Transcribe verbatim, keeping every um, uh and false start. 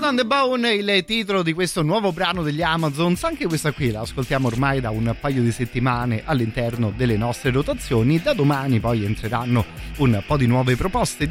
on the Bone, il titolo di questo nuovo brano degli Amazons. Anche questa qui la ascoltiamo ormai da un paio di settimane all'interno delle nostre rotazioni. Da domani poi entreranno un po' di nuove proposte